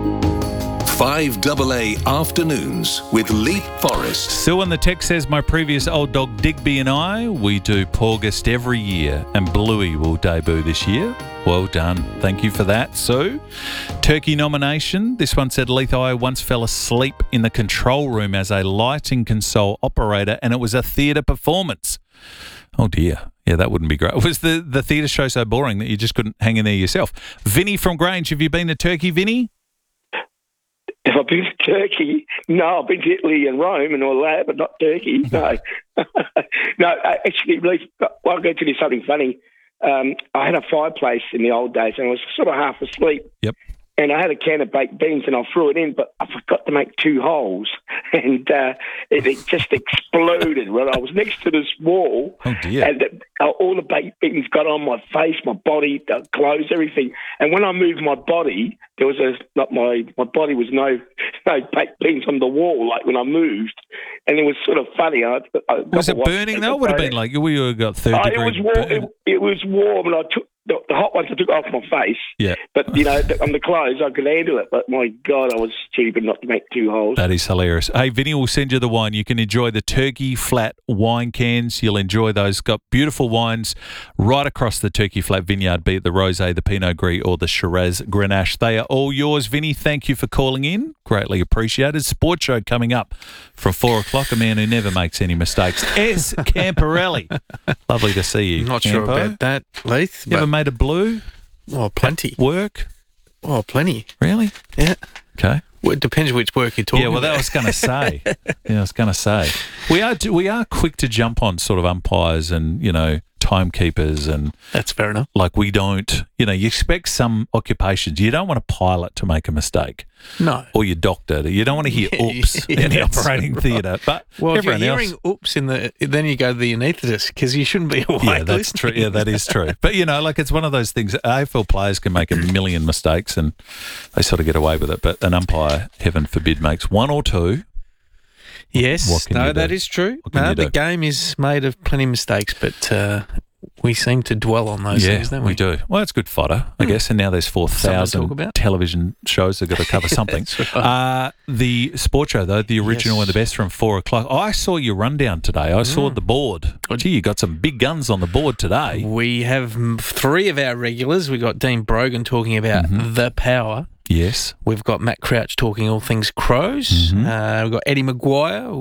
5AA Afternoons with Leap Forrest. Sue on the text says, my previous old dog Digby and I, we do Porgist every year, and Bluey will debut this year. Well done. Thank you for that, Sue. Turkey nomination. This one said, Leith, I once fell asleep in the control room as a lighting console operator, and it was a theatre performance. Oh dear. Yeah, that wouldn't be great. Was the theatre show so boring that you just couldn't hang in there yourself? Vinny from Grange, have you been to Turkey, Vinny? If I've been to Turkey, no, I've been to Italy and Rome and all that, but not Turkey, no. No, actually, I'll go to do something funny. I had a fireplace in the old days and I was sort of half asleep. Yep. And I had a can of baked beans and I threw it in, but I forgot to make 2 holes. And it just exploded. Well, I was next to this wall. Oh, dear. And all the baked beans got on my face, my body, the clothes, everything. And when I moved my body, there was my body was no baked beans on the wall, like when I moved. And it was sort of funny. Was it burning, though? It would have been like, we got 30 degrees. It was warm, and I took the hot ones I took off my face. Yeah. But, on the clothes, I could handle it. But, my God, I was stupid not to make 2 holes. That is hilarious. Hey, Vinny will send you the wine. You can enjoy the Turkey Flat wine cans. You'll enjoy those. Got beautiful wines right across the Turkey Flat vineyard, be it the Rosé, the Pinot Gris, or the Shiraz Grenache. They are all yours, Vinny. Thank you for calling in. Greatly appreciated. Sports show coming up from 4 o'clock. A man who never makes any mistakes. S. Camporelli. Lovely to see you. Not sure about that, Leith. You ever made a blue? Oh, plenty. Work? Oh, plenty. Really? Yeah. Okay. Well, it depends which work you're talking about. Yeah, well, that I was going to say. We are quick to jump on sort of umpires and, timekeepers and... That's fair enough. Like we don't, you expect some occupations. You don't want a pilot to make a mistake. No. Or your doctor. You don't want to hear oops in the operating theatre. But well, if you're everyone hearing oops then you go to the anaesthetist because you shouldn't be awake. Yeah, that's true. Yeah, that is true. But, it's one of those things. AFL players can make a million mistakes and they sort of get away with it. But an umpire, heaven forbid, makes 1 or 2. Yes, that is true. The game is made of plenty of mistakes, but we seem to dwell on those things, don't we? We do. Well, it's good fodder, I guess, and now there's 4,000 television shows that have got to cover something. Right. The sports show, though, the original and the best from 4 o'clock. I saw your rundown today. I saw the board. Gee, you got some big guns on the board today. We have 3 of our regulars. We got Dean Brogan talking about the power. Yes. We've got Matt Crouch talking all things Crows. We've got Eddie Maguire, who'll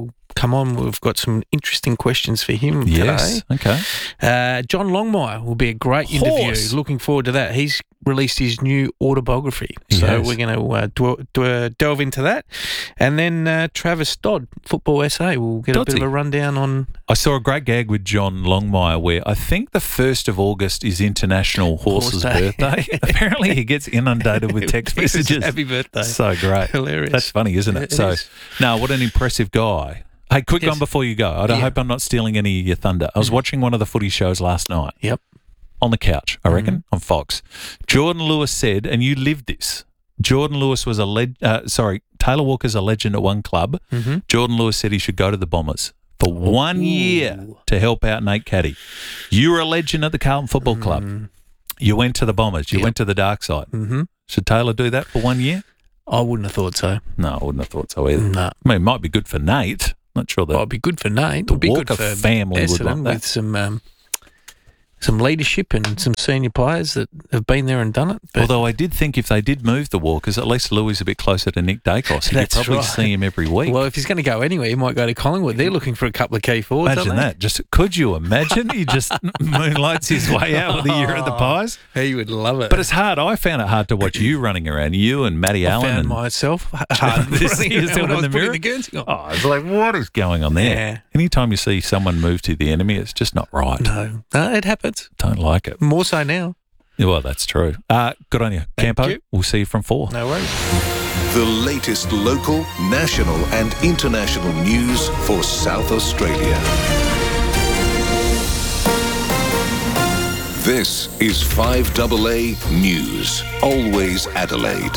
come on. We've got some interesting questions for him Yes, today. okay. John Longmire will be a great interview. Looking forward to that. He's released his new autobiography. So we're going to delve into that. And then Travis Dodd, Football SA, will get a bit of a rundown on... I saw a great gag with John Longmire where I think the 1st of August is International Horse's birthday. Apparently he gets inundated with text messages. Happy birthday. So great. Hilarious. That's funny, isn't it? No, what an impressive guy. Hey, quick one before you go. I hope I'm not stealing any of your thunder. I was watching one of the footy shows last night. Yep. On the couch, I reckon, on Fox. Jordan Lewis said, and you lived this, Jordan Lewis was Taylor Walker's a legend at one club. Mm-hmm. Jordan Lewis said he should go to the Bombers for 1 year to help out Nate Caddy. You were a legend at the Carlton Football Club. You went to the Bombers. You went to the dark side. Should Taylor do that for 1 year? I wouldn't have thought so. No, I wouldn't have thought so either. No. I mean, it might be good for Nate. Not sure that. It'd be good for Nate. It'd be good for family Essendon would want that. with some leadership and some senior players that have been there and done it. But although I did think if they did move the Walkers, at least Louis is a bit closer to Nick Dacos. You could probably see him every week. Well, if he's going to go anywhere, he might go to Collingwood. They're looking for a couple of key forwards. Imagine that. Could you imagine? He just moonlights his way out with a year at the Pies. He would love it. But it's hard. I found it hard to watch you running around. You and Matty Allen. I found myself hard this year still in the mirror. Oh, it's like, what is going on there? Yeah. Anytime you see someone move to the enemy, it's just not right. No, it happens. Don't like it. More so now. Well, that's true. Good on you, Campo. You. We'll see you from 4. No worries. The latest local, national and international news for South Australia. This is 5AA News. Always Adelaide.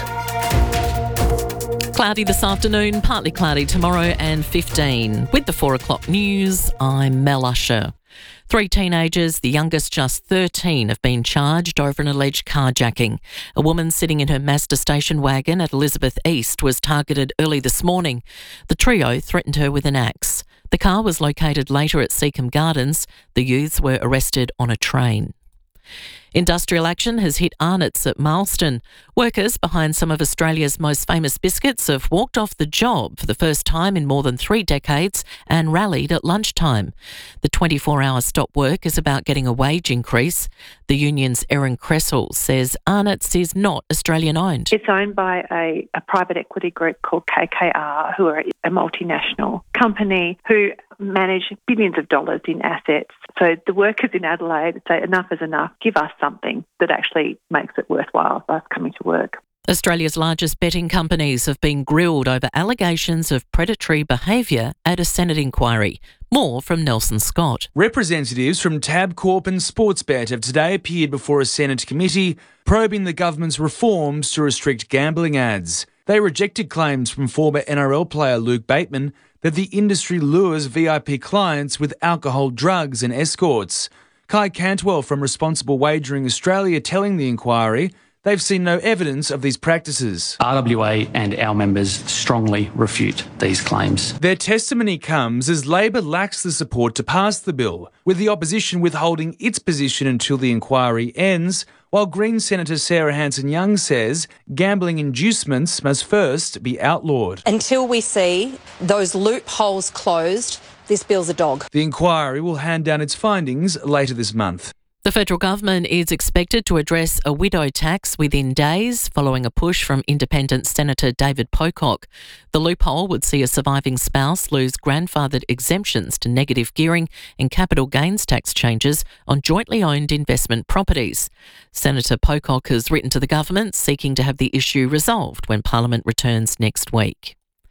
Cloudy this afternoon, partly cloudy tomorrow and 15. With the 4 o'clock news, I'm Mel Usher. 3 teenagers, the youngest just 13, have been charged over an alleged carjacking. A woman sitting in her Mazda station wagon at Elizabeth East was targeted early this morning. The trio threatened her with an axe. The car was located later at Seacombe Gardens. The youths were arrested on a train. Industrial action has hit Arnott's at Marston. Workers behind some of Australia's most famous biscuits have walked off the job for the first time in more than 3 decades and rallied at lunchtime. The 24-hour stop work is about getting a wage increase. The union's Erin Cresswell says Arnott's is not Australian-owned. It's owned by a private equity group called KKR, who are a multinational company who manage billions of dollars in assets. So the workers in Adelaide say enough is enough. Give us something that actually makes it worthwhile for us coming to work. Australia's largest betting companies have been grilled over allegations of predatory behaviour at a Senate inquiry. More from Nelson Scott. Representatives from Tabcorp and Sportsbet have today appeared before a Senate committee probing the government's reforms to restrict gambling ads. They rejected claims from former NRL player Luke Bateman that the industry lures VIP clients with alcohol, drugs and escorts. Kai Cantwell from Responsible Wagering Australia telling the inquiry they've seen no evidence of these practices. RWA and our members strongly refute these claims. Their testimony comes as Labor lacks the support to pass the bill, with the opposition withholding its position until the inquiry ends, while Green Senator Sarah Hanson-Young says gambling inducements must first be outlawed. Until we see those loopholes closed, this bill's a dog. The inquiry will hand down its findings later this month. The federal government is expected to address a widow tax within days following a push from independent Senator David Pocock. The loophole would see a surviving spouse lose grandfathered exemptions to negative gearing and capital gains tax changes on jointly owned investment properties. Senator Pocock has written to the government seeking to have the issue resolved when Parliament returns next week.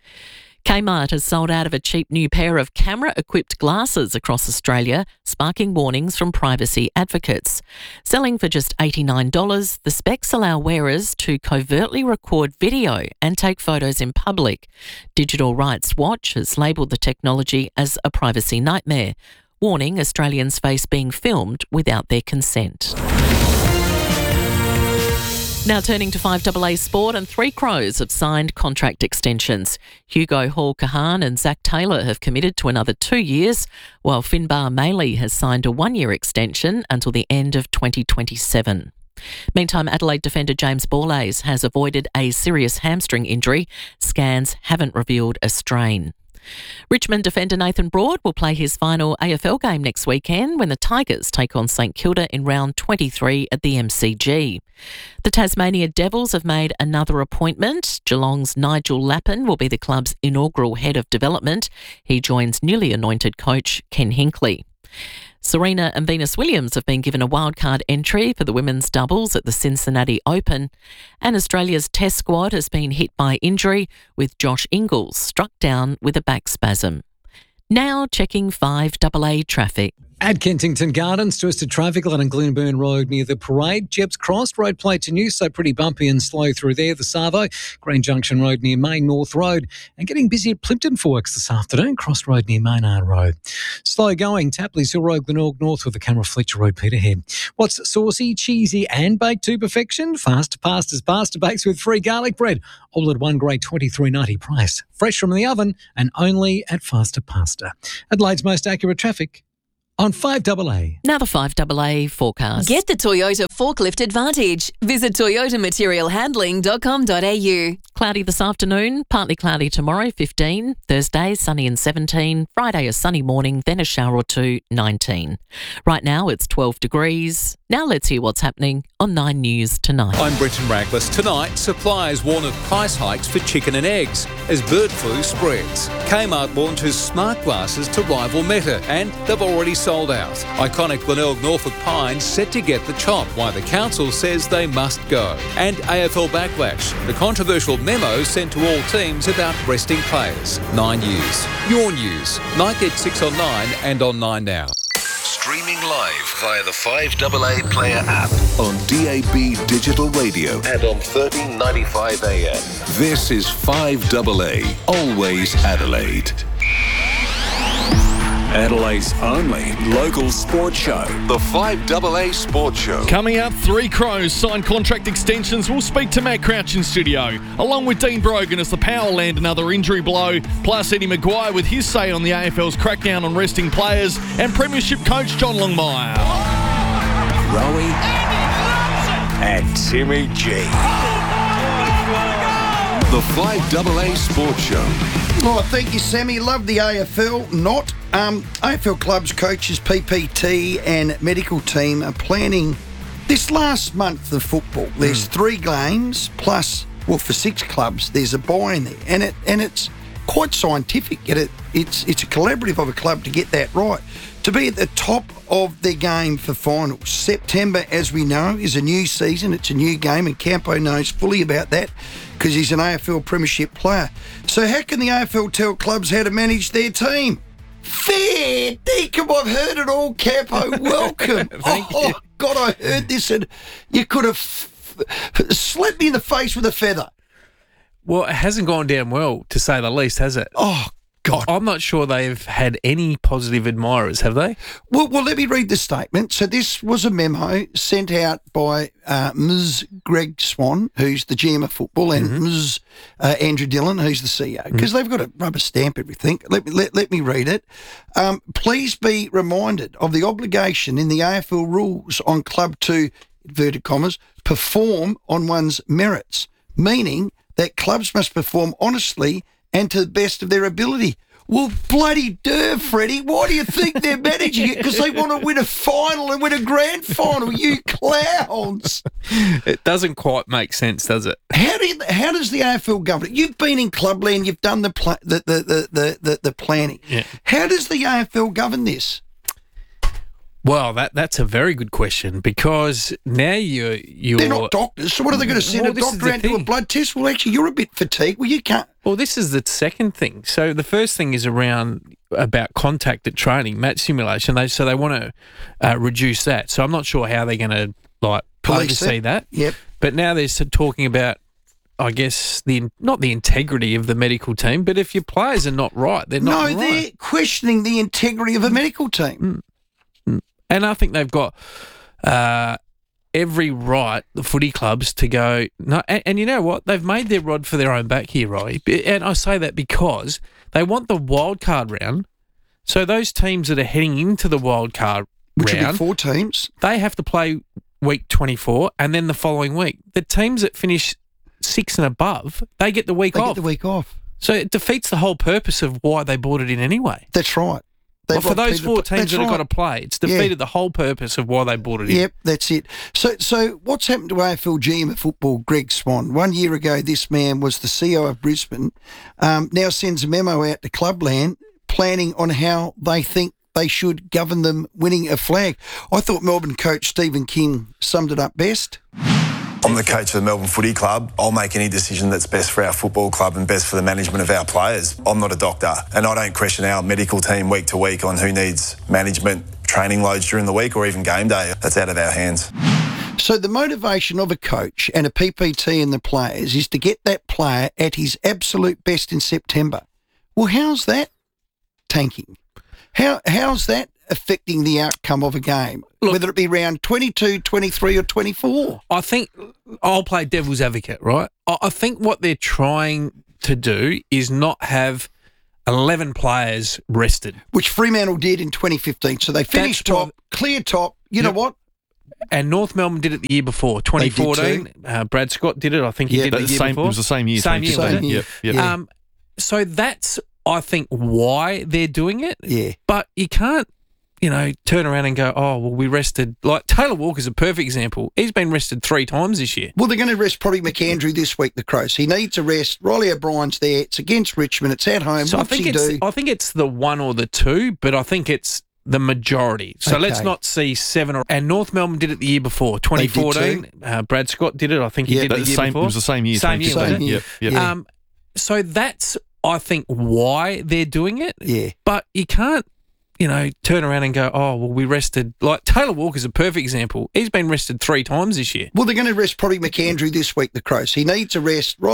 Kmart has sold out of a cheap new pair of camera-equipped glasses across Australia, sparking warnings from privacy advocates. Selling for just $89, the specs allow wearers to covertly record video and take photos in public. Digital Rights Watch has labelled the technology as a privacy nightmare, warning Australians face being filmed without their consent. Now turning to 5AA Sport, and 3 Crows have signed contract extensions. Hugo Hall-Kahan and Zach Taylor have committed to another 2 years, while Finbar Maley has signed a 1-year extension until the end of 2027. Meantime, Adelaide defender James Borlase has avoided a serious hamstring injury. Scans haven't revealed a strain. Richmond defender Nathan Broad will play his final AFL game next weekend when the Tigers take on St Kilda in round 23 at the MCG. The Tasmania Devils have made another appointment. Geelong's Nigel Lappin will be the club's inaugural head of development. He joins newly anointed coach Ken Hinkley. Serena and Venus Williams have been given a wildcard entry for the women's doubles at the Cincinnati Open, and Australia's Test squad has been hit by injury, with Josh Ingles struck down with a back spasm. Now checking 5AA traffic. At Kensington Gardens, twisted traffic along Glenburn Road near the parade. Jeps Cross, road plate to New, so pretty bumpy and slow through there. The Savo, Green Junction Road near Main North Road. And getting busy at Plimpton for works this afternoon. Cross Road near Maynard Road. Slow going, Tapley's Hill Road, Glenorg North with the Camera Fletcher Road, Peterhead. What's saucy, cheesy and baked to perfection? Fast Pasta's Pasta Bakes with free garlic bread. All at one grade $23.90 price. Fresh from the oven and only at Faster Pasta. Adelaide's most accurate traffic on 5AA. Now the 5AA forecast. Get the Toyota Forklift Advantage. Visit toyotamaterialhandling.com.au. Cloudy this afternoon, partly cloudy tomorrow, 15. Thursday, sunny and 17. Friday, a sunny morning, then a shower or two, 19. Right now, it's 12 degrees. Now let's hear what's happening on 9 News Tonight. I'm Brenton Raglas. Tonight, suppliers warn of price hikes for chicken and eggs as bird flu spreads. Kmart launches smart glasses to rival Meta, and they've already sold out. Iconic Glenelg Norfolk Pines set to get the chop, while the council says they must go. And AFL Backlash, the controversial memo sent to all teams about resting players. 9 News. Your news. Night at 6 on 9 and on 9 Now. Streaming live via the 5AA Player app on DAB Digital Radio and on 1395 AM. This is 5AA, always Adelaide. Adelaide's only local sports show, the 5AA Sports Show. Coming up, Three Crows signed contract extensions. We'll speak to Matt Crouch in studio, along with Dean Brogan as the Power land another injury blow, plus Eddie Maguire with his say on the AFL's crackdown on resting players, and Premiership coach John Longmire. Rowie and Timmy G. The 5AA Sports Show. Oh, thank you, Sammy. Love the AFL. Not. AFL clubs, coaches, PPT and medical team are planning this last month of football. There's 3 games plus, well, for 6 clubs, there's a bye in there. And it's quite scientific. It's a collaborative of a club to get that right. To be at the top of their game for finals. September, as we know, is a new season. It's a new game, and Campo knows fully about that because he's an AFL Premiership player. So how can the AFL tell clubs how to manage their team? Fair dinkum, I've heard it all, Campo. Welcome. Oh, God, I heard this and you could have slapped me in the face with a feather. Well, it hasn't gone down well, to say the least, has it? Oh, God. I'm not sure they've had any positive admirers, have they? Well, let me read the statement. So this was a memo sent out by Ms. Greg Swan, who's the GM of football, and Ms. Andrew Dillon, who's the CEO, because they've got to rubber stamp everything. Let me read it. Please be reminded of the obligation in the AFL rules on club to, inverted commas, perform on one's merits, meaning that clubs must perform honestly and to the best of their ability. Well, bloody duh, Freddie. Why do you think they're managing it? Because they want to win a final and win a grand final, you clowns. It doesn't quite make sense, does it? How does the AFL govern it? You've been in clubland, you've done the planning. Yeah. How does the AFL govern this? Well, that's a very good question, because now you're... They're not doctors, so what are they going to send a doctor out to do a blood test? Well, actually, you're a bit fatigued. Well, you can't... Well, this is the second thing. So the first thing is about contact at training, match simulation. So they want to reduce that. So I'm not sure how they're going to oversee that. Yep. But now they're talking about, I guess, not the integrity of the medical team, but if your players are not right, they're not right. No, they're questioning the integrity of a medical team. And I think they've got every right, the footy clubs, to go, no. And you know what? They've made their rod for their own back here, Roy. And I say that because they want the wild card round. So those teams that are heading into the wild card round, which will be 4 teams, they have to play week 24 and then the following week. The teams that finish 6 and above, they get the week off. They get the week off. So it defeats the whole purpose of why they brought it in anyway. That's right. Well, for those 4 teams that have got to play, it's defeated the whole purpose of why they brought it in. Yep, that's it. So what's happened to AFL GM of football, Greg Swan? 1 year ago, this man was the CEO of Brisbane, now sends a memo out to Clubland planning on how they think they should govern them winning a flag. I thought Melbourne coach Stephen King summed it up best. I'm the coach of the Melbourne Footy Club. I'll make any decision that's best for our football club and best for the management of our players. I'm not a doctor, and I don't question our medical team week to week on who needs management training loads during the week or even game day. That's out of our hands. So the motivation of a coach and a PPT and the players is to get that player at his absolute best in September. Well, how's that tanking? How's that affecting the outcome of a game, whether it be round 22, 23 or 24? I think I'll play devil's advocate, right? I think what they're trying to do is not have 11 players rested. Which Fremantle did in 2015. So they finished top, clear top. You know what? And North Melbourne did it the year before, 2014. Brad Scott did it, I think he did it the year before. It was the same year. Same year. Yep. So that's, I think, why they're doing it. Yeah. But you can't, turn around and go, oh, well, we rested. Like, Taylor Walker's a perfect example. He's been rested 3 times this year. Well, they're going to rest probably McAndrew this week, the Crows. He needs a rest. Riley O'Brien's there. It's against Richmond. It's at home. So I think it's the 1 or the 2, but I think it's the majority. So let's not see 7 and North Melbourne did it the year before, 2014. Brad Scott did it, I think he did it the year before. It was the same year. Same year, wasn't it? Yep. So that's, I think, why they're doing it. Yeah. But you can't, turn around and go, oh, well, we rested. Like, Taylor Walker's a perfect example. He's been rested 3 times this year. Well, they're going to rest probably McAndrew this week, the Crows. He needs a rest.